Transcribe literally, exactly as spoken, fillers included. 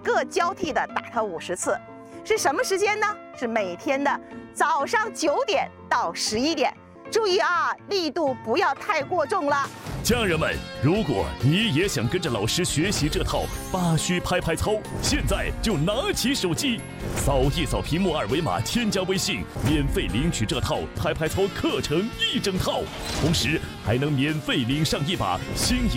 各交替的打它五十次。是什么时间呢？是每天的早上九点到十一点。注意啊，力度不要太过重了。 家人们，如果你也想跟着老师学习这套八虚拍拍操，现在就拿起手机，扫一扫屏幕二维码，添加微信，免费领取这套拍拍操课程一整套，同时还能免费领上一把新